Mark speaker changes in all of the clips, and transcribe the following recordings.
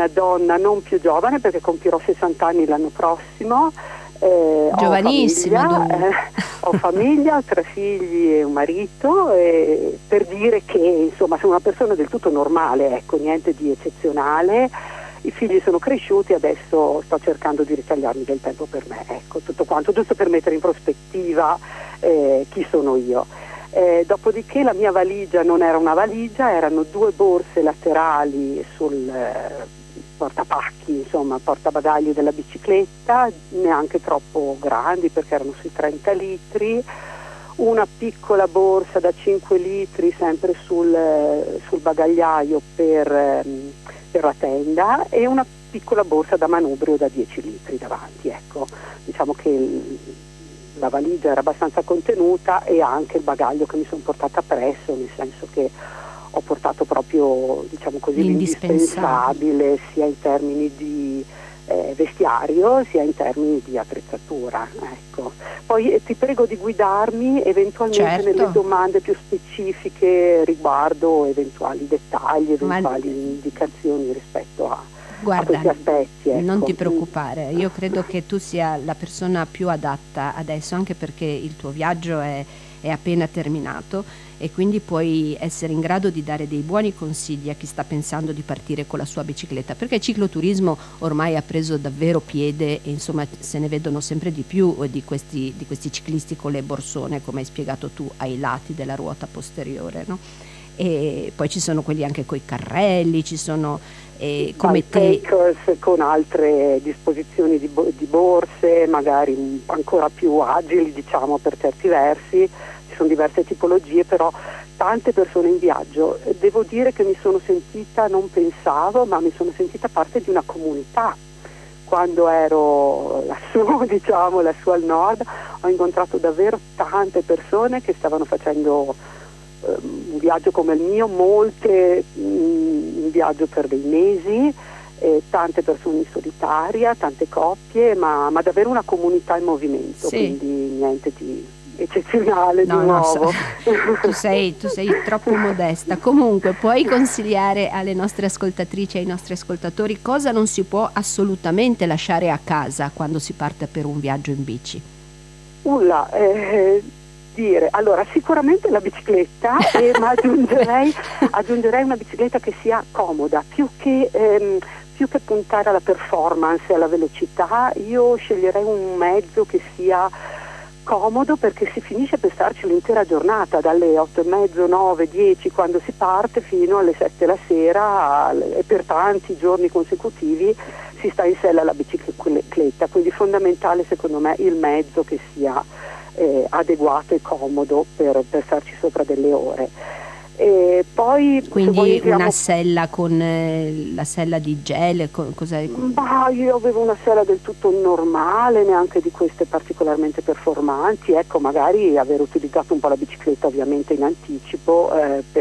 Speaker 1: una donna non più giovane, perché compirò 60 anni l'anno prossimo.
Speaker 2: Giovanissima.
Speaker 1: Ho famiglia, ho 3 figli e un marito, per dire che insomma sono una persona del tutto normale, ecco, niente di eccezionale. I figli sono cresciuti, adesso sto cercando di ritagliarmi del tempo per me, ecco, tutto quanto, giusto per mettere in prospettiva chi sono io. Dopodiché la mia valigia non era una valigia, erano 2 borse laterali sul portapacchi, insomma portabagagli della bicicletta, neanche troppo grandi perché erano sui 30 litri, una piccola borsa da 5 litri sempre sul bagagliaio per la tenda, e una piccola borsa da manubrio da 10 litri davanti. Ecco, diciamo che la valigia era abbastanza contenuta, e anche il bagaglio che mi sono portata presso, nel senso che ho portato proprio, diciamo così, l'indispensabile, sia in termini di vestiario sia in termini di attrezzatura, ecco. Poi ti prego di guidarmi eventualmente nelle domande più specifiche riguardo eventuali dettagli, eventuali indicazioni rispetto a questi aspetti, ecco.
Speaker 2: Non ti preoccupare, io credo che tu sia la persona più adatta adesso, anche perché il tuo viaggio è appena terminato, e quindi puoi essere in grado di dare dei buoni consigli a chi sta pensando di partire con la sua bicicletta, perché il cicloturismo ormai ha preso davvero piede, e insomma se ne vedono sempre di più di questi ciclisti con le borsone, come hai spiegato tu, ai lati della ruota posteriore, no? E poi ci sono quelli anche coi carrelli, ci sono come
Speaker 1: bikepacers con altre disposizioni di borse, magari ancora più agili, diciamo, per certi versi. Ci sono diverse tipologie, però tante persone in viaggio. Devo dire che mi sono sentita, non pensavo, ma mi sono sentita parte di una comunità. Quando ero lassù, diciamo, lassù al nord, ho incontrato davvero tante persone che stavano facendo un viaggio come il mio, molte in viaggio per dei mesi, tante persone in solitaria, tante coppie, ma davvero una comunità in movimento, quindi niente di eccezionale, di nuovo.
Speaker 2: Tu sei troppo modesta. Comunque puoi consigliare alle nostre ascoltatrici e ai nostri ascoltatori cosa non si può assolutamente lasciare a casa quando si parte per un viaggio in bici?
Speaker 1: Allora, sicuramente la bicicletta, ma aggiungerei una bicicletta che sia comoda, più che puntare alla performance e alla velocità. Io sceglierei un mezzo che sia comodo, perché si finisce per starci l'intera giornata, dalle 8:30, 9, 10 quando si parte fino alle 7 la sera, e per tanti giorni consecutivi si sta in sella alla bicicletta, quindi fondamentale secondo me il mezzo che sia adeguato e comodo per starci sopra delle ore. E poi
Speaker 2: quindi una sella con la sella di gel, cos'è?
Speaker 1: Io avevo una sella del tutto normale, neanche di queste particolarmente performanti, ecco, magari aver utilizzato un po' la bicicletta ovviamente in anticipo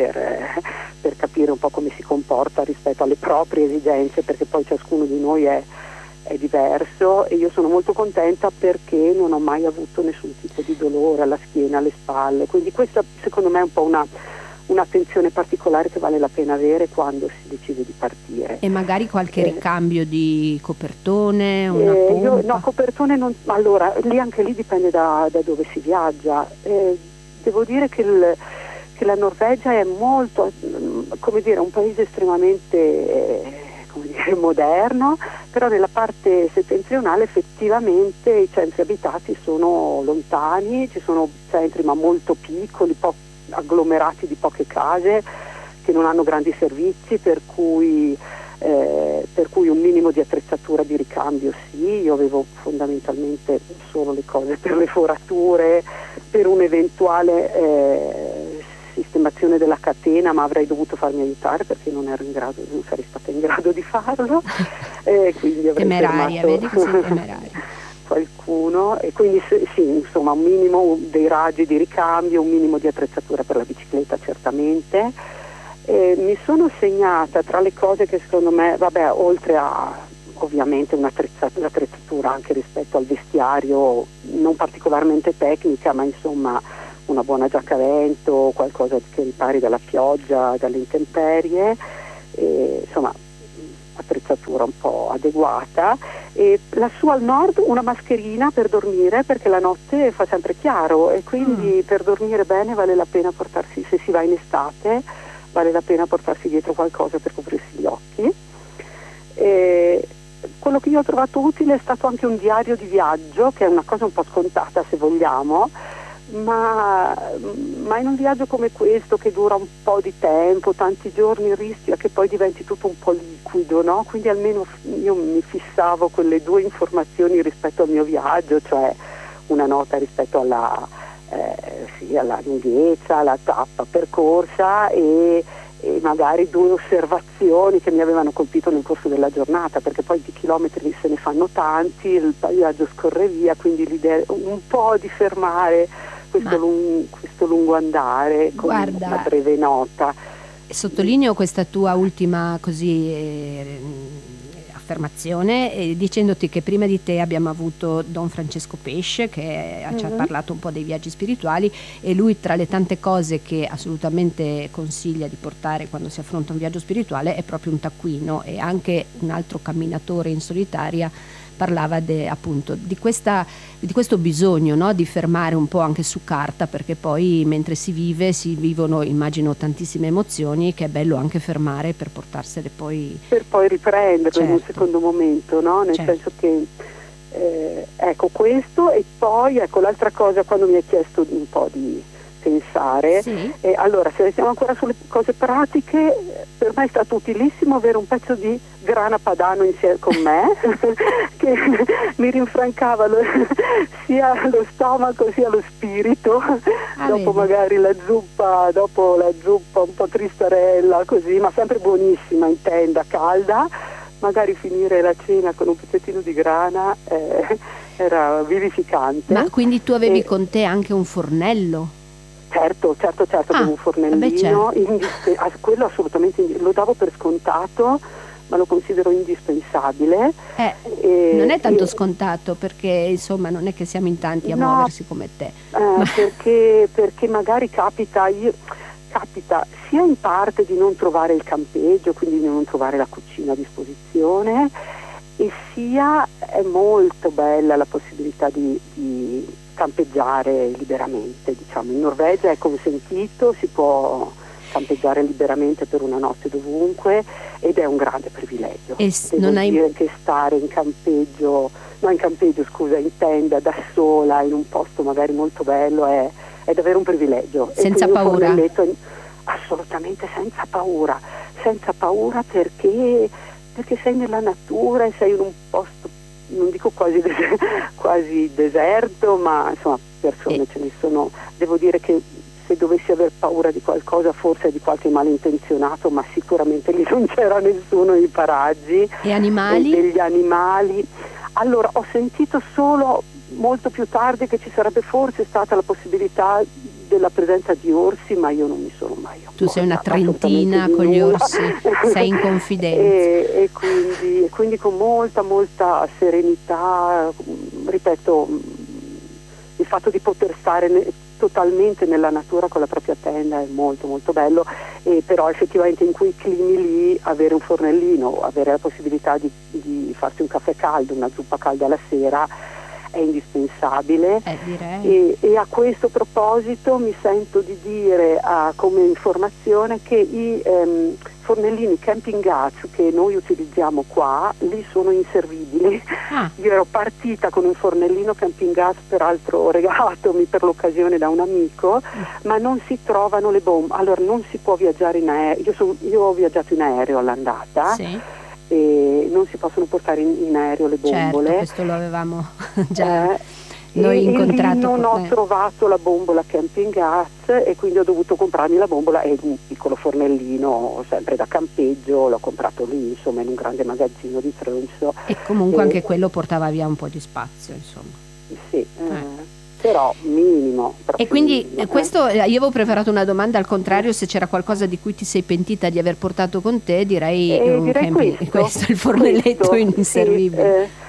Speaker 1: per capire un po' come si comporta rispetto alle proprie esigenze, perché poi ciascuno di noi è diverso, e io sono molto contenta perché non ho mai avuto nessun tipo di dolore alla schiena, alle spalle, quindi questa secondo me è un po' un'attenzione particolare che vale la pena avere quando si decide di partire.
Speaker 2: E magari qualche ricambio di copertone, una pompa?
Speaker 1: No, copertone non. Allora, anche lì dipende da dove si viaggia. Devo dire che la Norvegia è molto, come dire, un paese estremamente moderno, però nella parte settentrionale effettivamente i centri abitati sono lontani, ci sono centri ma molto piccoli, agglomerati di poche case che non hanno grandi servizi, per cui un minimo di attrezzatura di ricambio sì. Io avevo fondamentalmente solo le cose per le forature, per un'eventuale sistemazione della catena, ma avrei dovuto farmi aiutare perché non sarei stata in grado di farlo, quindi avrei
Speaker 2: temeraria, vedi che sei temeraria.
Speaker 1: Qualcuno, e quindi sì, insomma un minimo dei raggi di ricambio, un minimo di attrezzatura per la bicicletta certamente. Mi sono segnata tra le cose che secondo me, oltre a ovviamente un'attrezzatura anche rispetto al vestiario non particolarmente tecnica, ma insomma una buona giacca a vento, qualcosa che ripari dalla pioggia, dalle intemperie, insomma attrezzatura un po' adeguata, e lassù al nord una mascherina per dormire, perché la notte fa sempre chiaro e quindi per dormire bene vale la pena portarsi, se si va in estate, vale la pena portarsi dietro qualcosa per coprirsi gli occhi. E quello che io ho trovato utile è stato anche un diario di viaggio, che è una cosa un po' scontata se vogliamo, ma in un viaggio come questo che dura un po' di tempo, tanti giorni, rischia che poi diventi tutto un po' liquido, no? Quindi almeno io mi fissavo quelle 2 informazioni rispetto al mio viaggio, cioè una nota rispetto alla lunghezza, alla tappa percorsa e magari 2 osservazioni che mi avevano colpito nel corso della giornata, perché poi di chilometri se ne fanno tanti, il viaggio scorre via, quindi l'idea è un po' di fermare questo lungo andare con una breve nota.
Speaker 2: Sottolineo questa tua ultima affermazione, dicendoti che prima di te abbiamo avuto Don Francesco Pesce che ci ha parlato un po' dei viaggi spirituali, e lui, tra le tante cose che assolutamente consiglia di portare quando si affronta un viaggio spirituale, è proprio un taccuino, e anche un altro camminatore in solitaria parlava appunto di questo bisogno, no? Di fermare un po' anche su carta, perché poi mentre si vivono, immagino, tantissime emozioni, che è bello anche fermare per portarsele poi
Speaker 1: per poi riprenderle in un secondo momento, no? Nel senso che ecco questo, e poi ecco l'altra cosa, quando mi hai chiesto un po' di pensare, allora se restiamo ancora sulle cose pratiche, per me è stato utilissimo avere un pezzo di grana padano insieme con me che mi rinfrancava sia lo stomaco sia lo spirito, dopo magari la zuppa un po' tristarella così, ma sempre buonissima in tenda, calda, magari finire la cena con un pezzettino di grana era vivificante.
Speaker 2: Ma quindi tu avevi con te anche un fornello?
Speaker 1: Certo, con un fornellino, quello assolutamente lo davo per scontato, ma lo considero indispensabile.
Speaker 2: Non è tanto scontato, perché insomma non è che siamo in tanti a muoversi come te.
Speaker 1: Perché magari capita sia in parte di non trovare il campeggio, quindi di non trovare la cucina a disposizione, e sia è molto bella la possibilità di campeggiare liberamente, diciamo. In Norvegia è consentito, si può campeggiare liberamente per una notte dovunque, ed è un grande privilegio. Dire che stare in tenda da sola in un posto magari molto bello è davvero un privilegio.
Speaker 2: Senza paura?
Speaker 1: Assolutamente senza paura, perché sei nella natura e sei in un posto, non dico quasi deserto, ma insomma persone ce ne sono. Devo dire che se dovessi aver paura di qualcosa, forse è di qualche malintenzionato, ma sicuramente lì non c'era nessuno nei paraggi.
Speaker 2: E animali?
Speaker 1: Degli animali. Allora, ho sentito solo molto più tardi che ci sarebbe forse stata la possibilità della presenza di orsi, ma io non mi sono mai occupata.
Speaker 2: Tu sei una trentina con gli orsi, sei in confidenza.
Speaker 1: E quindi con molta serenità, ripeto, il fatto di poter stare totalmente nella natura con la propria tenda è molto molto bello, però effettivamente in quei climi lì avere un fornellino, avere la possibilità di farsi un caffè caldo, una zuppa calda la sera è indispensabile.
Speaker 2: Direi.
Speaker 1: E a questo proposito mi sento di dire come informazione che i fornellini camping gas che noi utilizziamo qua lì sono inservibili. Io ero partita con un fornellino camping gas, peraltro regalatomi per l'occasione da un amico, ma non si trovano le bombe, allora non si può viaggiare in aereo. Io ho viaggiato in aereo all'andata.
Speaker 2: Sì.
Speaker 1: E non si possono portare in aereo le bombole.
Speaker 2: Certo, questo lo avevamo già noi incontrato.
Speaker 1: Lì non ho trovato la bombola camping gas, e quindi ho dovuto comprarmi la bombola e un piccolo fornellino sempre da campeggio, l'ho comprato lì, insomma, in un grande magazzino di Tromsø.
Speaker 2: E comunque anche quello portava via un po' di spazio, insomma.
Speaker 1: Sì. Però minimo.
Speaker 2: E quindi questo, io avevo preparato una domanda al contrario, se c'era qualcosa di cui ti sei pentita di aver portato con te, direi
Speaker 1: questo,
Speaker 2: il fornelletto inservibile.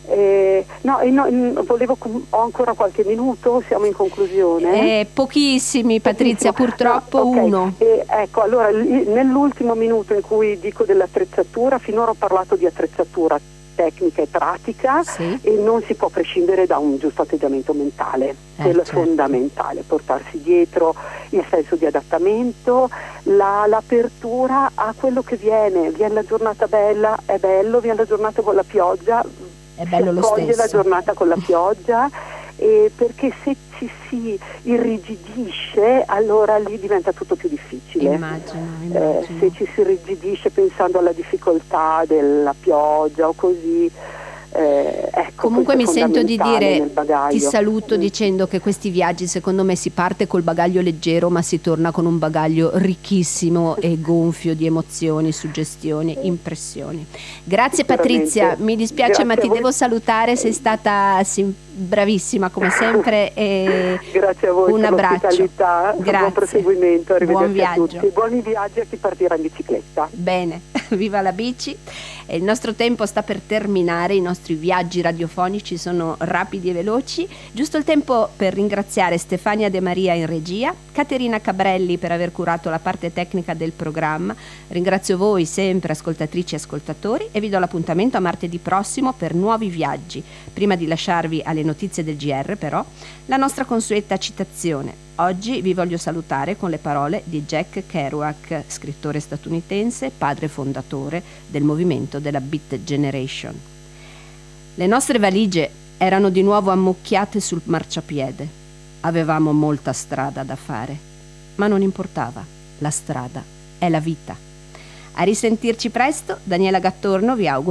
Speaker 1: Ho ancora qualche minuto, siamo in conclusione.
Speaker 2: Pochissimi, Patrizia, purtroppo
Speaker 1: okay.
Speaker 2: uno.
Speaker 1: Ecco, allora nell'ultimo minuto in cui dico dell'attrezzatura, finora ho parlato di attrezzatura tecnica e pratica,
Speaker 2: sì.
Speaker 1: E non si può prescindere da un giusto atteggiamento mentale, quello
Speaker 2: certo.
Speaker 1: è fondamentale, portarsi dietro il senso di adattamento, l'apertura a quello che viene la giornata bella, è bello, viene la giornata con la pioggia,
Speaker 2: è bello lo stesso.
Speaker 1: La giornata con la pioggia, perché se ci si irrigidisce allora lì diventa tutto più difficile.
Speaker 2: Immagino.
Speaker 1: Se ci si irrigidisce pensando alla difficoltà della pioggia o così,
Speaker 2: comunque mi sento di dire, ti
Speaker 1: saluto
Speaker 2: saluto dicendo che questi viaggi secondo me si parte col bagaglio leggero ma si torna con un bagaglio ricchissimo e gonfio di emozioni, suggestioni, impressioni. Grazie Patrizia, mi dispiace ma ti devo salutare, sei stata bravissima come sempre e
Speaker 1: grazie a voi
Speaker 2: un
Speaker 1: per
Speaker 2: abbraccio.
Speaker 1: Grazie. Buon proseguimento,
Speaker 2: buon viaggio.
Speaker 1: A tutti. Buoni viaggi a chi partirà in bicicletta.
Speaker 2: Bene, viva la bici. Il nostro tempo sta per terminare, i nostri viaggi radiofonici sono rapidi e veloci, giusto il tempo per ringraziare Stefania De Maria in regia, Caterina Cabrelli per aver curato la parte tecnica del programma, ringrazio voi sempre ascoltatrici e ascoltatori e vi do l'appuntamento a martedì prossimo per nuovi viaggi. Prima di lasciarvi alle notizie del GR però, la nostra consueta citazione. Oggi vi voglio salutare con le parole di Jack Kerouac, scrittore statunitense, padre fondatore del movimento della Beat Generation. Le nostre valigie erano di nuovo ammucchiate sul marciapiede. Avevamo molta strada da fare, ma non importava, la strada è la vita. A risentirci presto, Daniela Gattorno vi auguro